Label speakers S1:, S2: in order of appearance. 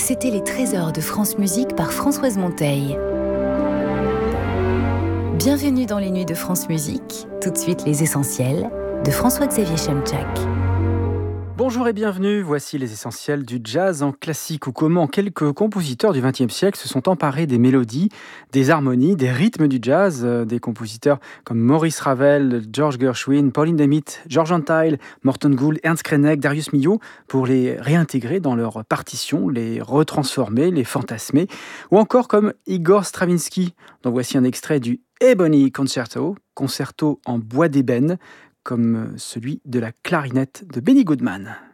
S1: C'était les trésors de France Musique par Françoise Monteil. Bienvenue dans les nuits de France Musique. Tout de suite, les essentiels de François-Xavier Chemczak.
S2: Bonjour et bienvenue, voici les essentiels du jazz en classique ou comment quelques compositeurs du XXe siècle se sont emparés des mélodies, des harmonies, des rythmes du jazz, des compositeurs comme Maurice Ravel, George Gershwin, Pauline Demit, George Antheil, Morton Gould, Ernst Krenek, Darius Milhaud pour les réintégrer dans leurs partitions, les retransformer, les fantasmer, ou encore comme Igor Stravinsky, dont voici un extrait du Ebony Concerto, concerto en bois d'ébène, comme celui de la clarinette de Benny Goodman.